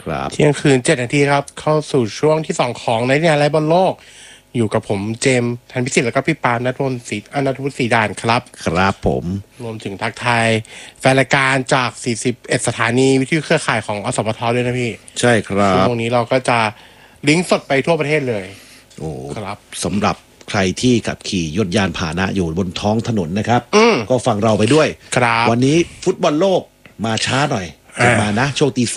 ครับเที่ยงคืน7 นาทีครับเข้าสู่ช่วงที่2ของในเนี่ยอะไรบนโลกอยู่กับผมเจมส์ธันพิสิทธิ์แล้วก็พี่ปาล์มณัฐวุฒิศรีด่านครับครับผมรวมถึงทักทายแฟนรายการจาก41สถานีวิทยุเครือข่ายของอสมทด้วยนะพี่ใช่ครับชั่วโมงนี้เราก็จะลิงก์สดไปทั่วประเทศเลยโอ้ครับสำหรับใครที่ขับขี่ยนต์ยานพาหนะอยู่บนท้องถนนนะครับก็ฟังเราไปด้วยครับวันนี้ฟุตบอลโลกมาช้าหน่อยจะมานะช่วงตี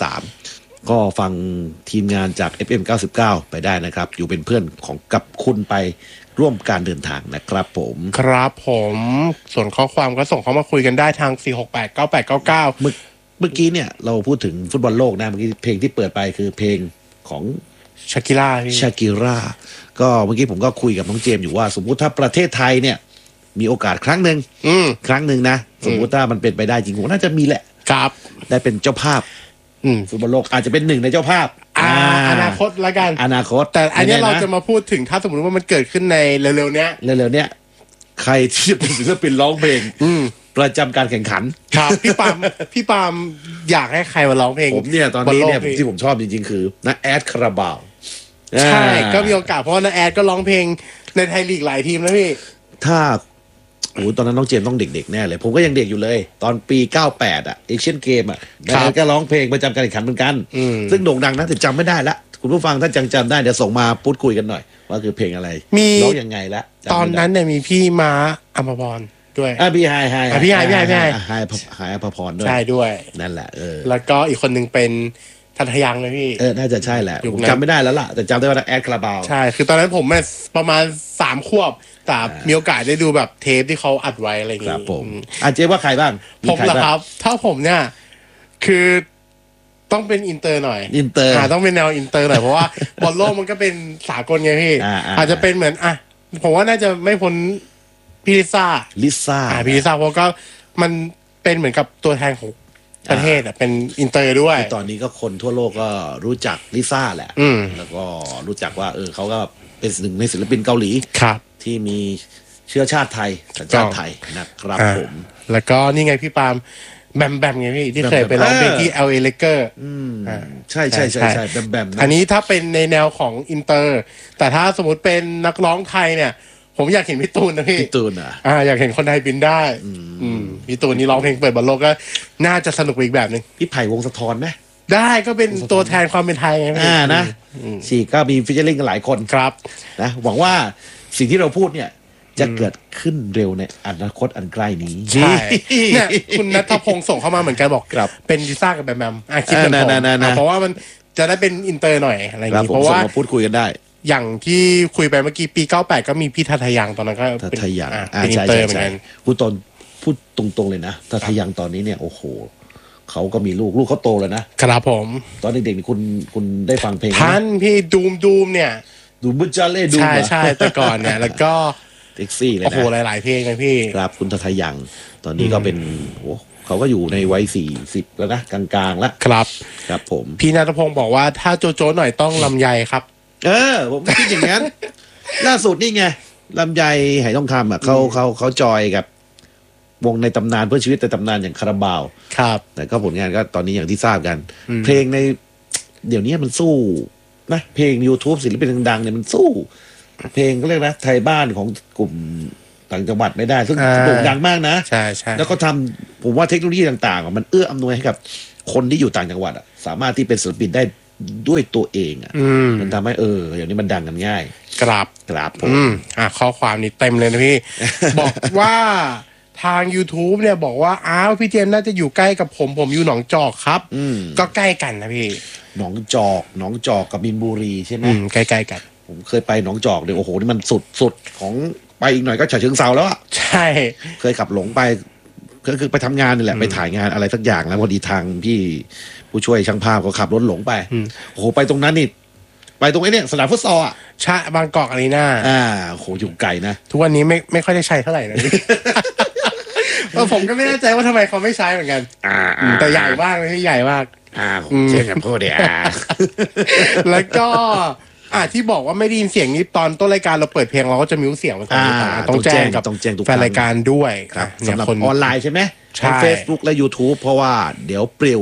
3ก็ฟังทีมงานจาก FM 99ไปได้นะครับอยู่เป็นเพื่อนของกับคุณไปร่วมการเดินทางนะครับผมครับผมส่วนข้อความก็ส่งเข้ามาคุยกันได้ทาง4689899 เมื่อกี้เนี่ยเราพูดถึงฟุตบอลโลกนะเมื่อกี้เพลงที่เปิดไปคือเพลงของชากิร่าก็เมื่อกี้ผมก็คุยกับน้องเจมส์อยู่ว่าสมมุติถ้าประเทศไทยเนี่ยมีโอกาสครั้งหนึ่งนะสมมุติถ้ามันเป็นไปได้จริงผมน่าจะมีแหละครับได้เป็นเจ้าภาพฟุตบอลโลกอาจจะเป็นหนึ่งในเจ้าภาพอนาคตละกันอนาคตแต่อันนี้เราจะมาพูดถึงถ้าสมมติว่ามันเกิดขึ้นในเร็วๆเนี้ยใครที่จะเป็นศิลปินร้องเพลงประจำการแข่งขันครับพี่ปามอยากให้ใครมาร้องเพลงผมเนี่ยตอนนี้เนี่ยที่ผมชอบจริงๆคือน้าแอดคาราบาวใช่ก็มีโอกาสเพราะว่าน้าแอดก็ร้องเพลงในไทยลีกหลายทีมนะพี่ถ้าตอนนั้นน้องเจมส์ต้องเด็กๆแน่เลยผมก็ยังเด็กอยู่เลยตอนปี98เอเชียนเกมน้าแอดก็ร้องเพลงประจำการแข่งขันเหมือนกันซึ่งโด่งดังนะแต่จำไม่ได้ละคุณผู้ฟังถ้าจำได้เดี๋ยวส่งมาพูดคุยกันหน่อยว่าคือเพลงอะไรร้องยังไงละตอนนั้นเนี่ยมีพี่ม้าอัมพรด้วยพี่ไฮพี่ไฮอภพรด้วยใช่ด้วยนั่นแหละแล้วก็อีกคนนึงเป็นทัทยังเลยพี่น่าจะใช่แหละผมจำไม่ได้แล้วล่ะแต่จำได้ว่าแอดคาราบาวใช่คือตอนนั้นผมประมาณ3 ขวบแต่มีโอกาสได้ดูแบบเทปที่เขาอัดไว้อะไรอย่างงี้ครับผมเจ๊ว่าใครบ้างผมเหรอครับถ้าผมเนี่ยคือต้องเป็นอินเตอร์หน่อยต้องเป็นแนวอินเตอร์หน่อยเพราะว่าบอลโลกมันก็เป็นสากลไงพี่อาจจะเป็นเหมือนผมว่าน่าจะไม่พ้นพี่ลิซ่าพี่ลิซ่าเพราะก็มันเป็นเหมือนกับตัวแทนของประเทศเป็นอินเตอร์ด้วยตอนนี้ก็คนทั่วโลกก็รู้จักลิซ่าแหละแล้วก็รู้จักว่าเขาก็เป็นหนึ่งในศิลปินเกาหลีที่มีเชื้อชาติไทยสัญชาติไทยนะครับผมแล้วก็นี่ไงพี่ปาล์มแบมไงพี่ที่เคยไปร้องเพลงที่ LA Lakers ใช่แบมอันนี้ถ้าเป็นในแนวของอินเตอร์แต่ถ้าสมมติเป็นนักร้องไทยเนี่ยผมอยากเห็นพี่ตูนนะพี่อยากเห็นคนไทยบินได้พี่ตูนนี่ร้องเพลงเปิดบอลโลกก็น่าจะสนุกอีกแบบนึงพี่ไผ่วงศ์สะท้อนไหมได้ก็เป็นตัวแทนความเป็นไทยไงนะสี่ก็มีฟิชเชอร์ลิงกันหลายคนครับนะหวังว่าสิ่งที่เราพูดเนี่ยจะเกิดขึ้นเร็วในอนาคตอันใกล้นี้ใช่เนี่ยคุณณัฐพงศ์ส่งเข้ามาเหมือนกันบอกเป็นลิซ่ากับแบมคิดเหมือนผมเพราะว่ามันจะได้เป็นอินเตอร์หน่อยอะไรอย่างนี้เพราะว่าพูดคุยกันได้อย่างที่คุยไปเมื่อกี้ปี98ก็มีพี่ทัทยังตอนนั้นก็เป็นทัทยังเป็นอินเตอร์เหมือนกันพูดตรงๆเลยนะทัทยังตอนนี้เนี่ยโอ้โหเขาก็มีลูกเขาโตแล้วนะครับผมตอนเด็กๆนี่คุณได้ฟังเพลงทันพี่ดูมเนี่ยดูบุจาเล่ดูใช่แต่ก่อนเนี่ยแล้วก็เซ็กซี่เลยนะโอ้โหหลายๆเพลงเลยพี่ครับคุณทัทยังตอนนี้ก็เป็นเขาก็อยู่ในวัย40แล้วนะกลางๆแล้วครับผมพี่ณัฐพงศ์บอกว่าถ้าโจหน่อยต้องลำไยครับผมคิดอย่างนั้นล่าสุดนี่ไงลำไยไหทองคำเขาจอยกับวงในตำนานเพื่อชีวิตในตำนานอย่างคาราบาวครับแต่ก็ผลงานก็ตอนนี้อย่างที่ทราบกันเพลงในเดี๋ยวนี้มันสู้นะเพลง YouTube ศิลปินดังๆเนี่ยมันสู้เพลงก็เรียกนะไทยบ้านของกลุ่มต่างจังหวัดไม่ได้ซึ่งโด่งดังมากนะใช่แล้วก็ทำผมว่าเทคโนโลยีต่างๆมันเอื้ออำนวยให้กับคนที่อยู่ต่างจังหวัดสามารถที่เป็นศิลปินได้ด้วยตัวเองมันทำให้อย่างนี้มันดังกันง่ายครับผมข้อความนี้เต็มเลยนะพี่ บอกว่าทาง YouTube เนี่ยบอกว่าพี่เจมส์น่าจะอยู่ใกล้กับผมอยู่หนองจอกครับก็ใกล้กันนะพี่หนองจอกกับมินบุรีใช่ไหมใกล้ๆกันผมเคยไปหนองจอกเนี่ยโอ้โหนี่มันสุดของไปอีกหน่อยก็ฉะเชิงเทราแล้วอ่ะใช่เคยขับหลงไปก็คือไปทำงานนี่แหละไปถ่ายงานอะไรสักอย่างแล้วพอดีทางพี่ผู้ช่วยช่างภาพก็ขับรถหลงไปโอ้โหไปตรงนั้นนี่ไปตรงนี้เนี่ยสนามฟุตซอลอ่ะใช่บางกอกอารีนาโอ้โหอยู่ไกลนะทุกวันนี้ไม่ค่อยได้ใช้เท่าไหร่นะผมก็ไม่แน่ใจว่าทำไมเขาไม่ใช้เหมือนกันแต่ใหญ่มากเลยใหญ่มากเช่นกันพูดเดี๋ยวแล้วก็ที่บอกว่าไม่ได้ยินเสียงนี้ตอนต้นรายการเราเปิดเพลงเราก็จะมิวเสียงมาต้องแจ้งกับแฟนรายการด้วยสำหรับออนไลน์ใช่ไหมทั้ง Facebook และ YouTube เพราะว่าเดี๋ยวปลิว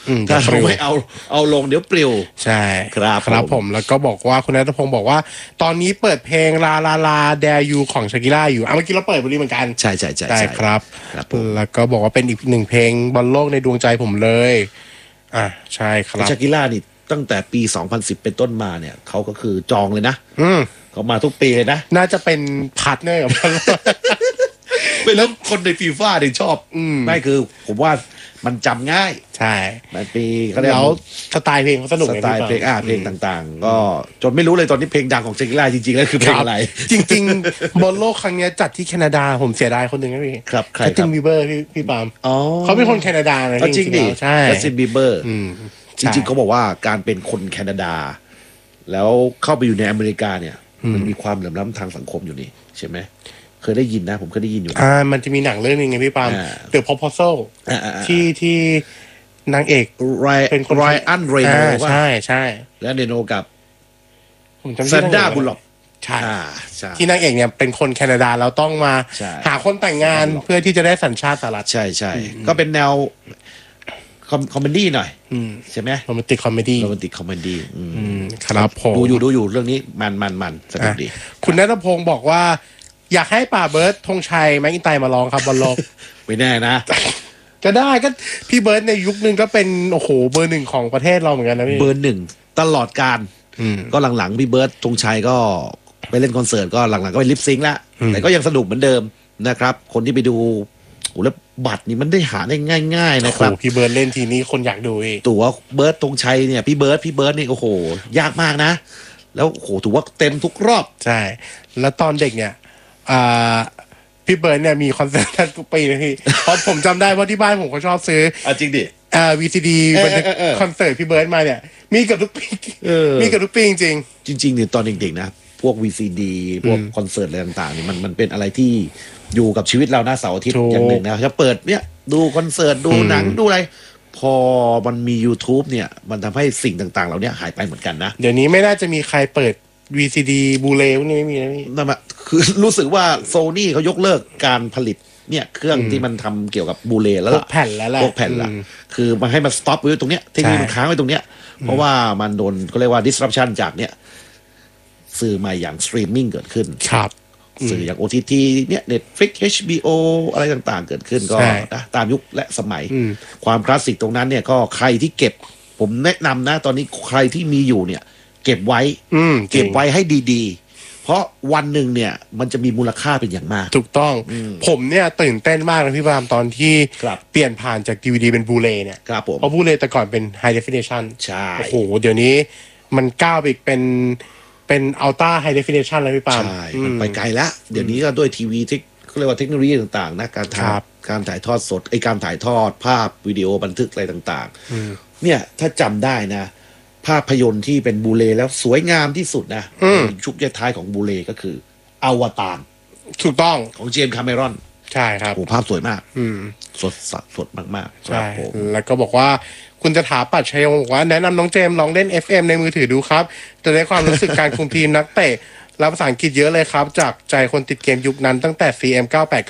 ถ้าเราไม่เอาลงเดี๋ยวปลิวใช่ครับผมแล้วก็บอกว่าคุณณัฐพงศ์บอกว่าตอนนี้เปิดเพลงลาแดยูของชากิล่าอยู่เมื่อกี้เราเปิดวันนี้เหมือนกันใช่ครับแล้วก็บอกว่าเป็นอีกหนึ่งเพลงบอลโลกในดวงใจผมเลยใช่ครับชากิล่านี่ตั้งแต่ปี2010เป็นต้นมาเนี่ยเขาก็คือจองเลยนะเขามาทุกปีเลยนะน่าจะเป็นพาร์ทเนอร์กับมันเป็นแล้วคนในฟีฟ่าเนี่ยชอบไม่คือผมว่ามันจำง่ายใช่มันปีเขาเรียกแล้วสไตล์เพลงเขาสนุกสไตล์เพลงเพลงต่างๆก็จนไม่รู้เลยตอนนี้เพลงดังของเชกิล่าจริงๆแล้วคือเพลงอะไรจริงๆบอลโลกครั้งนี้จัดที่แคนาดาผมเสียดายคนหนึ่งนะพี่ครับใครจัสตินบีเบอร์พี่ปาล์มเขาเป็นคนแคนาดานะจริงดิใช่จัสตินบีเบอร์จริงๆเขาบอกว่าการเป็นคนแคนาดาแล้วเข้าไปอยู่ในอเมริกาเนี่ยมันมีความเหลื่อมล้ำทางสังคมอยู่นี่ใช่ไหมเคยได้ยินนะผมเคยได้ยินอยู่มันจะมีหนังเรื่องนึงไงพี่ปาล์ม The Proposal ที่นางเอกเป็นคนไรอันเรโนใช่และเรโนกับแซนด้าบุลล็อกใช่ที่นางเอกเนี่ยเป็นคนแคนาดาแล้วต้องมาหาคนแต่งงานเพื่อที่จะได้สัญชาติสหรัฐใช่ก็เป็นแนวคอมเมดี้หน่อยใช่ไหมโรแมนติกคอมเมดี้ครับผมดูอยู่เรื่องนี้มันสนุกดีคุณณัฐพงศ์บอกว่าอยากให้ป่าเบิร์ดธงชัยแม็กอินไตร์มาร้องครับบอลโลกไม่แน่นะก็ได้ก็พี่เบิร์ดในยุคนึงก็เป็นโอ้โหเบอร์หนึ่งของประเทศเราเหมือนกันนะพี่เบอร์หนึ่งตลอดการก็หลังๆพี่เบิร์ดธงชัยก็ไปเล่นคอนเสิร์ตก็หลังๆก็ไปลิปซิงค์ละแต่ก็ยังสนุกเหมือนเดิมนะครับคนที่ไปดูแล้วบัตรนี่มันได้หาได้ง่ายๆนะครับพี่เบิร์ดเล่นทีนี้คนอยากดูตั๋วเบิร์ดธงชัยเนี่ยพี่เบิร์ดนี่โอ้โหยากมากนะแล้วโอ้โหถือว่าเต็มทุกรอบใช่แล้วตอนเด็กเนี่ยพี่เบิร์ดเนี่ยมีคอนเสิร์ตทุกปีนะพี่เพราะผมจำได้ว่าที่บ้านผมเขาชอบซื้อจริงดิ VCD บันทึกคอนเสิร์ตพี่เบิร์ดมาเนี่ยมีเกือบทุกปีมีเกือบทุกปีจริงเนี่ยตอนเด็กๆนะพวก VCD พวกคอนเสิร์ตอะไรต่างๆนี่มันเป็นอะไรที่อยู่กับชีวิตเราหน้าเสาร์อาทิตย์อย่างหนึ่งนะจะเปิดเนี่ยดูคอนเสิร์ตดูหนังดูอะไรพอมันมี YouTube เนี่ยมันทำให้สิ่งต่างๆเหล่านี้หายไปเหมือนกันนะเดี๋ยวนี้ไม่น่าจะมีใครเปิด VCD บูเลพวกนี้ไม่มีนะพี่นั่นแหละคือรู้สึกว่า Sony เขายกเลิกการผลิตเนี่ยเครื่องที่มันทำเกี่ยวกับบูเลแล้วล่ะพวกแผ่นแล้วล่ะพวกแผ่นละคือมันให้มันสต็อปไว้ตรงเนี้ยเทคโนโลยีมันค้างไว้ตรงเนี้ยเพราะว่ามันโดนเขาเรียกว่า disruption จากเนี่ยสื่อใหม่อย่างสตรีมมิ่งเกิดขึ้นครับสื่ออย่าง OTT เนี่ย Netflix HBO อะไรต่างๆเกิดขึ้นก็นะตามยุคและสมัยความคลาสสิกตรงนั้นเนี่ยก็ใครที่เก็บผมแนะนำนะตอนนี้ใครที่มีอยู่เนี่ยเก็บไว้ให้ดีๆเพราะวันหนึ่งเนี่ยมันจะมีมูลค่าเป็นอย่างมากถูกต้องผมเนี่ยตื่นเต้นมากนะพี่บามตอนที่เปลี่ยนผ่านจาก DVD เป็นบูเลเนี่ยเพราะบูเลแต่ก่อนเป็น High Definition ใช่โอ้โหเดี๋ยวนี้มันก้าวไปอีกเป็นอัลต้าไฮเดฟิเนชันเลยพี่ปามใช่มันไปไกลแล้วเดี๋ยวนี้ก็ด้วยทีวีที่เขาเรียกว่าเทคโนโลยีต่างๆนะการถ่ายทอดสดการถ่ายทอดภาพวิดีโอบันทึกอะไรต่างๆเนี่ยถ้าจำได้นะภาพยนตร์ที่เป็นบูเลแล้วสวยงามที่สุดนะชุดท้ายของบูเลก็คืออวตารถูกต้องของเจมส์คาเมรอนใช่ครับโอ้ภาพสวยมากสดมากๆใช่แล้วก็บอกว่าคุณจะถาปัดชัยบอกว่าแนะนำน้องเจมส์ลองเล่น FM ในมือถือดูครับจะได้ความรู้สึกการคุมทีมนักเตะแล้วภาษาอังกฤษเยอะเลยครับจากใจคนติดเกมยุคนั้นตั้งแต่ CM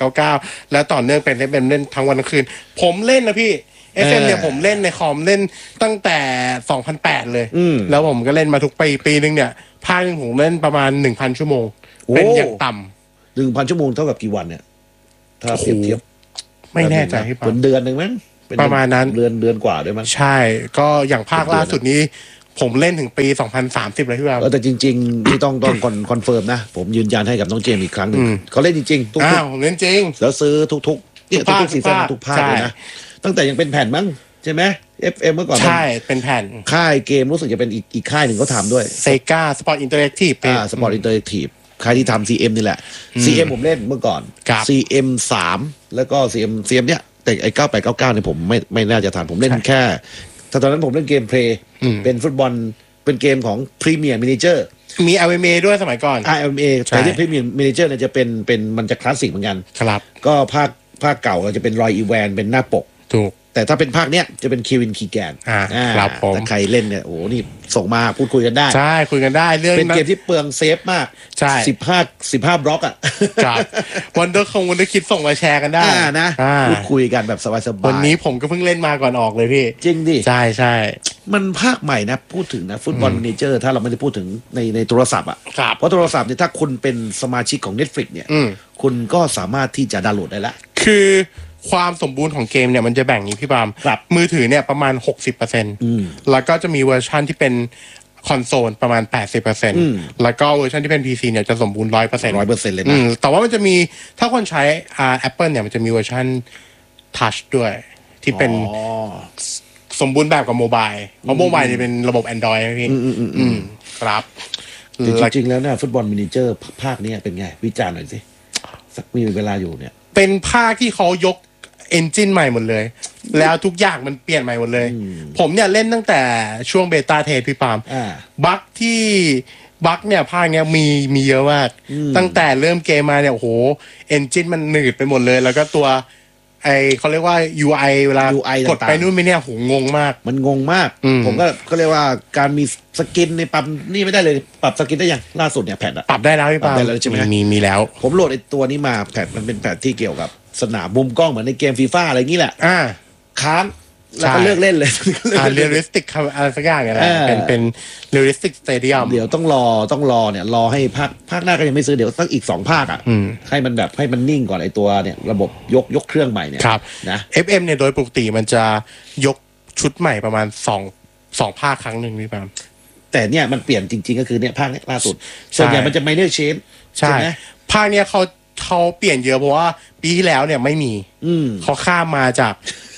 9899และต่อเนื่องเป็น FM เล่นทั้งวันทั้งคืนผมเล่นนะพี่ FM เนี่ยผมเล่นในคอมเล่นตั้งแต่2008เลยแล้วผมก็เล่นมาทุกปีนึงเนี่ยภาคนึงผมเล่นประมาณ 1,000 ชั่วโมงเป็นอย่างต่ำ 1,000 ชั่วโมงเท่ากับกี่วันเนี่ยถ้าเปรียบเทียบไม่แน่ใจพี่ปาเดือนนึงมั้งประมาณนั้นเดือนกว่าด้วยมั้งใช่ก็อย่างภาคล่าสุดนี้ผมเล่นถึงปี2030เลยพี่บามแต่จริงๆที่ต้องคอนเฟิร์มนะผมยืนยันให้กับน้องเจมอีกครั้งนึงเขาเล่นจริงๆทุกผมเล่นจริงแล้วซื้อทุกซีซั่นทุกภาคเลยนะตั้งแต่ยังเป็นแผ่นมั้งใช่ไหม FM เมื่อก่อนใช่เป็นแผ่นค่ายเกมรู้สึกจะเป็นอีกค่ายหนึ่งเขาทำด้วย Sega Sport Interactive Sport Interactive ใครที่ทำ CM นี่แหละ CM ผมเล่นเมื่อก่อน CM 3แล้วก็ CM เนี่ยแต่ไอ้9899เนี่ยผมไม่น่าจะทันผมเล่นแค่ตอนนั้นผมเล่นเกมเพลย์เป็นฟุตบอลเป็นเกมของพรีเมียร์มินิเจอร์มี LMA ด้วยสมัยก่อน LMA แต่ที่พรีเมียร์มินิเจอร์เนี่ยจะเป็นมันจะคลาสสิกเหมือนกันครับก็ภาคเก่าเราจะเป็นรอยอีแวนเป็นหน้าปกถูกแต่ถ้าเป็นภาคเนี้ยจะเป็นเควินคีแกนครับผมแต่ใครเล่นเนี่ยโอ้นี่ส่งมาพูดคุยกันได้ใช่คุยกันได้เรื่องเป็นเกมที่เปลืองเซฟมากใช่ 15บล็อกอ่ะครับวันเดอร์คิดส่งมาแชร์กันได้นะพูดคุยกันแบบสบายๆวันนี้ผมก็เพิ่งเล่นมาก่อนออกเลยพี่จริงดิใช่ใช่มันภาคใหม่นะพูดถึงนะฟุตบอลมินิเจอร์ถ้าเราไม่ได้พูดถึงในโทรศัพท์อ่ะเพราะโทรศัพท์เนี่ยถ้าคุณเป็นสมาชิกของ Netflix เนี่ยคุณก็สามารถที่จะดาวน์โหลดได้ละคือความสมบูรณ์ของเกมเนี่ยมันจะแบ่งนี้พี่บามมือถือเนี่ยประมาณ 60% แล้วก็จะมีเวอร์ชันที่เป็นคอนโซลประมาณ 80% แล้วก็เวอร์ชันที่เป็น PC เนี่ยจะสมบูรณ์ 100% เลยนะแต่ว่ามันจะมีถ้าคนใช้Apple เนี่ยมันจะมีเวอร์ชัน Touch ด้วยที่เป็นสมบูรณ์แบบกับโมบายเพราะโมบายจะเป็นระบบ Android นะพี่ครับจริงๆแล้วเนี่ยฟุตบอลมินิเจอร์ภาคนี้เป็นไงวิจารณ์หน่อยสิสักมีเวลาอยู่เนี่ยเป็นภาคที่เขายกเอนจินใหม่หมดเลยแล้วทุกอย่างมันเปลี่ยนใหม่หมดเลยผมเนี่ยเล่นตั้งแต่ช่วงเบต้าเทสพี่ปามบั๊กเนี่ยภาคเนี้ยมีเยอะมากตั้งแต่เริ่มเกมมาเนี่ยโอ้โหเอนจินมันหนืดไปหมดเลยแล้วก็ตัวเขาเรียกว่า UI เวลากดไปนู่นไม่เนี่ยโหงงมากมันงงมากผมก็เรียกว่าการมีสกินในปั๊มนี่ไม่ได้เลยปรับสกินได้ยังล่าสุดเนี่ยแพทปรับได้แล้วพี่ปามได้แล้วใช่ไหมมีแล้วผมโหลดไอ้ตัวนี้มาแพทมันเป็นแพทที่เกี่ยวกับสนามมุมกล้องเหมือนในเกมฟีฟ่าอะไรอย่างนี้แหละค้างแล้วก็เลิกเล่นเลยเรียลลิสติกอะไรสักอย่างเนี่ยเป็นเรียลลิสติกสเตเดียมเดี๋ยวต้องรอเนี่ยรอให้ภาคหน้าก็ยังไม่ซื้อเดี๋ยวตั้งอีก2ภาคอ่ะให้มันแบบให้มันนิ่งก่อนไอ้ตัวเนี่ยระบบยกเครื่องใหม่เนี่ยนะ FM เนี่ยโดยปกติมันจะยกชุดใหม่ประมาณ2ภาคครั้งหนึ่งพี่ปามแต่เนี่ยมันเปลี่ยนจริงๆก็คือเนี่ยภาคนี้ล่าสุดส่วนใหญ่มันจะไม่ได้เชนใช่ไหมภาคเนี้ยเขาเปลี่ยนเยอะเพราะว่าปีที่แล้วเนี่ยไม่มีเขาข้ามมาจาก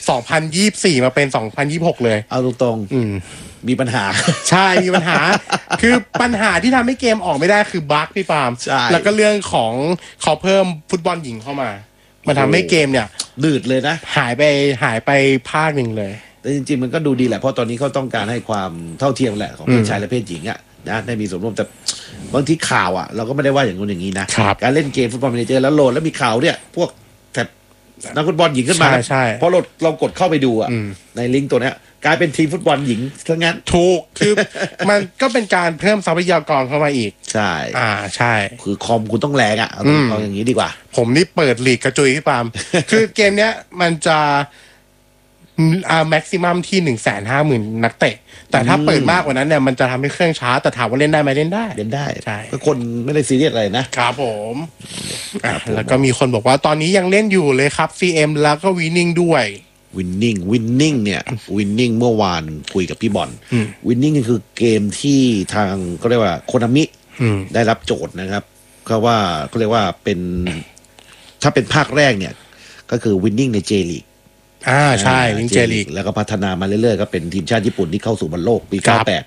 2024มาเป็น2026เลยเอาตรงๆมีปัญหาใช่มีปัญหาคือปัญหาที่ทำให้เกมออกไม่ได้คือบั๊กพี่ปาล์มแล้วก็เรื่องของเขาเพิ่มฟุตบอลหญิงเข้ามามันทำให้เกมเนี่ยดืดเลยนะหายไปภาคหนึ่งเลยแต่จริงๆมันก็ดูดีแหละเพราะตอนนี้เขาต้องการให้ความเท่าเทียมแหละของเพศชายและเพศหญิงอ่ะนะได้มีส่วนร่วมแต่บางทีข่าวอ่ะเราก็ไม่ได้ว่าอย่างนู้นอย่างนี้นะการเล่นเกมฟุตบอลมินิเจอร์แล้วโหลดแล้วมีข่าวเนี่ยพวกนักฟุตบอลหญิงขึ้นมาเพราะเรากดเข้าไปดูอ่ะในลิงก์ตัวนี้กลายเป็นทีมฟุตบอลหญิงทั้งนั้นถูกคือมันก็เป็นการเพิ่มทรัพยากรเข้ามาอีกใช่ใช่คือคอมคุณต้องแรงอ่ะเอาอย่างนี้ดีกว่าผมนี่เปิดลีกกระจุยพี่ปามคือเกมเนี้ยมันจะแม็กซิมัมที่150,000 นักเตะแต่ถ้าเปิดมากกว่านั้นเนี่ยมันจะทำให้เครื่องช้าแต่ถามว่าเล่นได้ไหมเล่นได้ใช่ก็คนไม่ได้ซีเรียสอะไรนะครับผมแล้วก็มีคนบอกว่าตอนนี้ยังเล่นอยู่เลยครับ CM แล้วก็วินนิ่งด้วยวินนิ่งเนี่ยวินนิ่งเมื่อวานคุยกับพี่บอลวินนิ่งคือเกมที่ทางก็เรียกว่าโคนามิได้รับโจทย์นะครับก็ว่าก็เรียกว่าเป็นถ้าเป็นภาคแรกเนี่ยก็คือวินนิ่งในเจลีกใช่วินเจลีกแล้วก็พัฒนามาเรื่อยๆก็เป็นทีมชาติญี่ปุ่นที่เข้าสู่บอลโลกปี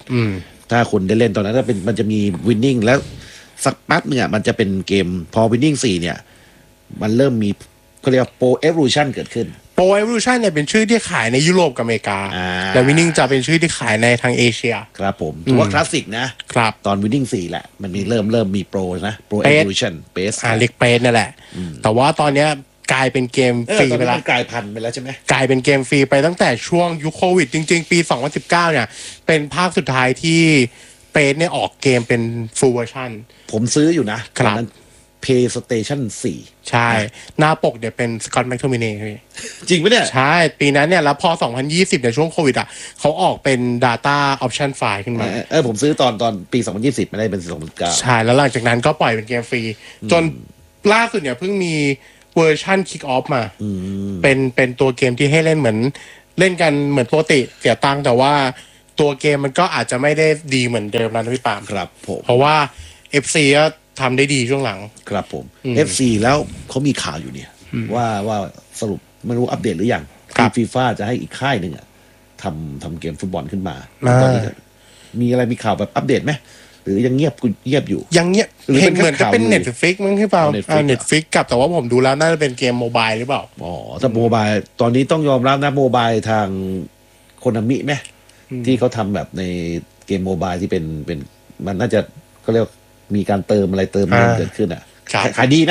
98ถ้าคุณได้เล่นตอนนั้นมันจะมีวินนิ่งแล้วสักแป๊บเนี่ยมันจะเป็นเกมพอวินนิ่ง4เนี่ยมันเริ่มมีเขาเรียกว่าโปรเอฟลูชันเกิดขึ้นโปรเอฟลูชันเนี่ยเป็นชื่อที่ขายในยุโรปกับอเมริกาแต่วินนิ่งจะเป็นชื่อที่ขายในทางเอเชียครับผมถือว่าคลาสสิกนะครับตอนวินนิ่ง4แหละมันมีเริ่มมีโปรนะโปรเอฟลูชันเบสเล็กเบสนั่นแหละแต่ว่าตอนเนี้ยกลายเป็นเกมฟรีไปแล้วกลายพันธุ์ไปแล้วใช่ไหมกลายเป็นเกมฟรีไปตั้งแต่ช่วงยุคโควิดจริงๆปี2019เนี่ยเป็นภาคสุดท้ายที่เปซเนี่ยออกเกมเป็นฟูลเวอร์ชันผมซื้ออยู่นะครับนั้น PlayStation 4 ใช่หน้าปกเนี่ยเป็นสกอตต์แมคโทมิเน่จริงปะเนี่ยใช่ปีนั้นเนี่ยแล้วพอ2020เนี่ยช่วงโควิดอ่ะเขาออกเป็น Data Option File ขึ้นมาผมซื้อตอนปี2020ไม่ได้เป็น2019 ใช่แล้วหลังจากนั้นก็ปล่อยเป็นเกมฟรีจนล่าสุดเนี่ยเพิ่งมีเวอร์ชัน Kick Off มาเป็นตัวเกมที่ให้เล่นเหมือนเล่นกันเหมือนปกติเสียตังค์แต่ว่าตัวเกมมันก็อาจจะไม่ได้ดีเหมือนเดิมนะพี่ปามครับผมเพราะว่า FC ก็ทำได้ดีช่วงหลังครับผม FC แล้วเขามีข่าวอยู่เนี่ยว่าสรุปไม่รู้อัปเดตหรือยังที่ฟีฟ่าจะให้อีกค่ายหนึ่งอ่ะทำเกมฟุตบอลขึ้นมาตอนนี้มีอะไรมีข่าวแบบอัปเดตไหมหรือยังเงียบอยู่ยังเงียบเห็นเหมือนจะเป็น Netflix มั้งพี่เปล่าNetflix กับแต่ว่าผมดูแล้วน่าจะเป็นเกมโมบายหรือเปล่าถ้าโมบายตอนนี้ต้องยอมรับนะโมบายทางโคนามิไหมที่เขาทำแบบในเกมโมบายที่เป็นมันน่าจะก็เรียกมีการเติมอะไรเติมเงินเกิดขึ้นอ่ะขายดีนะ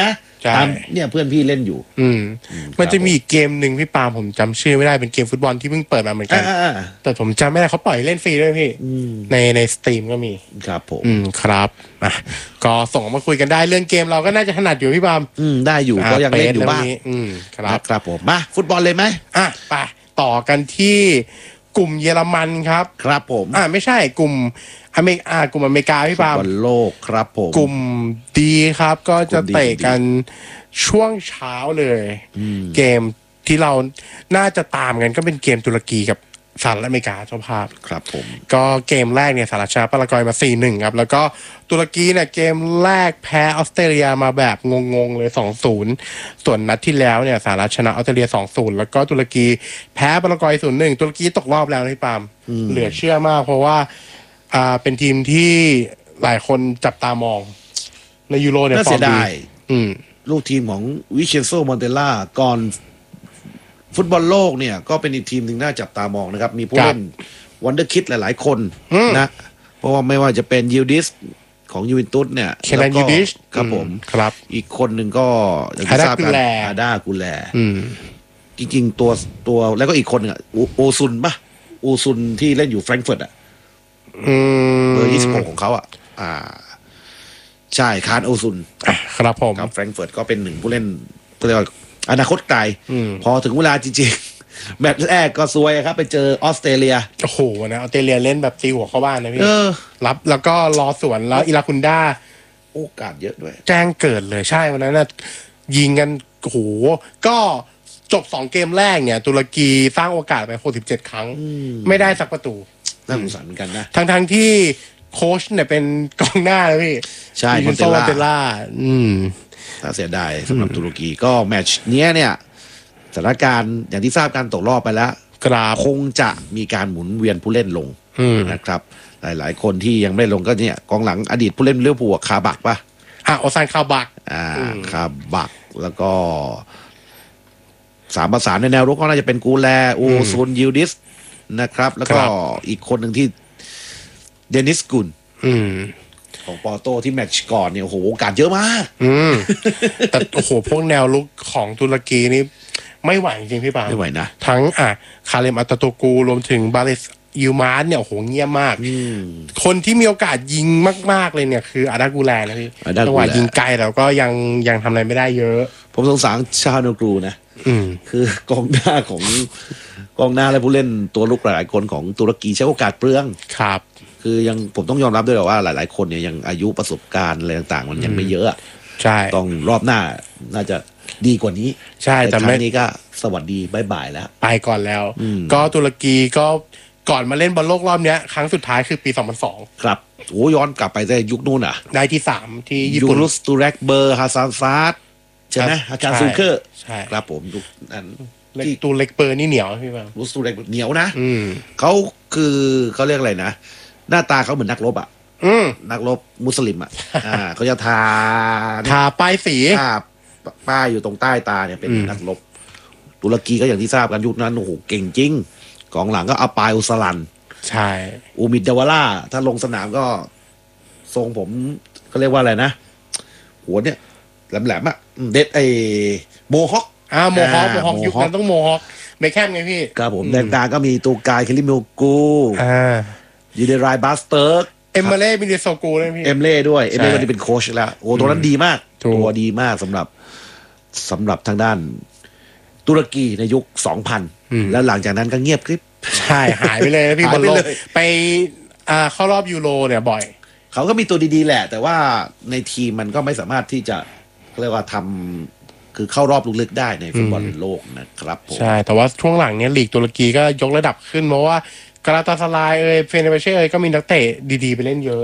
ตามเนี่ยเพื่อนพี่เล่นอยู่มันจะมีอีกเกมหนึ่งพี่ปาผมจำชื่อไม่ได้เป็นเกมฟุตบอลที่เพิ่งเปิดมาเหมือนกันแต่ผมจำไม่ได้เขาปล่อยเล่นฟรีด้วยพี่ในสตรีมก็มีครับผมครับก็ส่งมาคุยกันได้เรื่องเกมเราก็น่าจะถนัดอยู่พี่ปามได้อยู่ก็ยังเล่นอยู่บ้างครับผมมาฟุตบอลเลยไหมไปต่อกันที่กลุ่มเยอรมันครับครับผมไม่ใช่กลุ่มอเมริกาพี่ปามบอลโลกครับผมกลุ่มดีครับก็จะเตะกันช่วงเช้าเลยเกมที่เราน่าจะตามกันก็เป็นเกมตุรกีกับสหรัฐอเมริกาเจ้าภาพครับผมก็เกมแรกเนี่ยสหรัฐชนะปารากวัยมา 4-1 ครับแล้วก็ตุรกีเนี่ยเกมแรกแพ้ออสเตรเลียมาแบบงงๆเลย 2-0 ส่วนนัดที่แล้วเนี่ยสหรัฐชนะออสเตรเลีย 2-0 แล้วก็ตุรกีแพ้ปารากวัย 0-1 ตุรกีตกรอบแล้วนะพี่ปามเหลือเชื่อมากเพราะว่าเป็นทีมที่หลายคนจับตามองในยูโรเนี่ยฟอร์มดีลูกทีมของวิเชนโซมอนเตล่าก่อนฟุตบอลโลกเนี่ยก็เป็นอีกทีมหนึ่งน่าจับตามองนะครับมีผู้เล่นวันเดอร์คิดหลายๆคนนะเพราะว่าไม่ว่าจะเป็นยูดิสของยูเวนตุสเนี่ยแล้วก็ครับผมครับอีกคนหนึ่งก็อย่างที่ทราบกันอาดากูแลจริงๆตัวแล้วก็อีกคนโอซุนป่ะโอซุนที่เล่นอยู่แฟรงก์เฟิร์ตเบอร์26ของเขาใช่คาร์โอซุนครับผมกับแฟรงก์เฟิร์ตก็เป็นหนึ่งผู้เล่นเรียกว่าอนาคตไกลพอถึงเวลาจริงๆแมตช์แรกก็ซวยครับไปเจอออสเตรเลียโอ้โหนะออสเตรเลียเล่นแบบตีหัวเข้าบ้านนะพี่รับแล้วก็รอสวนแล้วอิราคุนดาโอกาสเยอะด้วยแจ้งเกิดเลยใช่วันนั้นนะยิงกันโอ้โหก็จบ2เกมแรกเนี่ยตุรกีสร้างโอกาสไป67ครั้งไม่ได้สักประตูน่าสงสารเหมือนกันนะทั้งที่โค้ชเนี่ยเป็นกองหน้าเลยพี่ใช่มอนเตล่าถ้าเสียดายสำหรับตุรกีก็แมตช์เนี้ยเนี่ยสถานการณ์อย่างที่ทราบการตกรอบไปแล้วคงจะมีการหมุนเวียนผู้เล่นลงนะครับหลายๆคนที่ยังไม่ลงก็เนี่ยกองหลังอดีตผู้เล่นลิเวอร์พูลคาบักป่ะโอซานคาบักคาบักแล้วก็3 ประสานในแนวรุกก็น่าจะเป็นกูแลอูซุนยิลดิสนะครับแล้วก็อีกคนหนึ่งที่เดนิสกุลของปอโต้ที่แมตช์ก่อนเนี่ยโอ้โหโอกาสเยอะมากแต่โอ้โหพวกแนวลุกของตุรกีนี่ไม่ไหวจริงพี่ปาไม่ไหวนะทั้งคาเลมอัตโตกูรวมถึงบาเลสยูมาร์เนี่ยโอ้โหเงียบมากคนที่มีโอกาสยิงมากๆเลยเนี่ยคืออาดากูแลนะพี่จังหวะยิงไกลแล้วก็ยังทำอะไรไม่ได้เยอะผมสงสารชาโนกรูนะคือกองหน้าและผู้เล่นตัวลุกหลายคนของตุรกีใช้โอกาสเปลืองครับคือยังผมต้องยอมรับด้วยว่าหลายๆคนเนี่ยยังอายุประสบการณ์อะไรต่างๆมันยังไม่เยอะใช่ต้องรอบหน้าน่าจะดีกว่านี้ใช่แต่ครั้งนี้ก็สวัสดีบายบายแล้วไปก่อนแล้วก็ตุรกีก็ก่อนมาเล่นบอลโลกรอบเนี้ยครั้งสุดท้ายคือปี2002 ครับโอ้ย้อนกลับไปได้ยุคนู้นได้ที่3ที่ญี่ปุ่นยูรุสตูเรกเบอร์ฮาซานซาร์ใช่ไหมอาจารย์ซูเคอร์ครับผมยุคนั้นที่ตูเล็กเบอร์นี่เหนียวพี่บ้างรูสตูเรกเหนียวนะเขาเรียกอะไรนะหน้าตาเขาเหมือนนักรบนักรบมุสลิมเขาจะทาป้ายสีป้ายอยู่ตรงใต้ตาเนี่ยเป็นนักรบตุรกีก็อย่างที่ทราบกันยุคนั้นโอ้โหเก่งจริงกองหลังก็อัปปายอุสลันใช่อูมิดเดวาล่าถ้าลงสนามก็ทรงผมเขาเรียกว่าอะไรนะหัวเนี่ยแหลมเด็ดโมฮอคโมฮอคยุคนั้นต้องโมฮอคไม่แค่ไงพี่ครับผมแดงตาก็มีตูกายเคลิมิลกูยูเดรายบาสเติร์กเอมเล่มิเดโซกูเลยพี่เอมเล่ด้วยเอมเล่ก็เป็นโค้ชแล้วโอ้ตัวนั้นดีมากตัวดีมากสำหรับทางด้านตุรกีในยุค 2000 แล้วหลังจากนั้นก็เงียบกริบใช่หายไปเลยพี่บอลโลกไปเข้ารอบยูโรเนี่ยบ่อยเขาก็มีตัวดีๆแหละแต่ว่าในทีมมันก็ไม่สามารถที่จะเรียกว่าทำคือเข้ารอบลึกๆได้ในฟุตบอลโลกนะครับผมใช่แต่ว่าช่วงหลังเนี้ยลีกตุรกีก็ยกระดับขึ้นเพราะว่ากาลาตาสารายเฟเนร์เบเช่ก็มีนักเตะดีๆไปเล่นเยอะ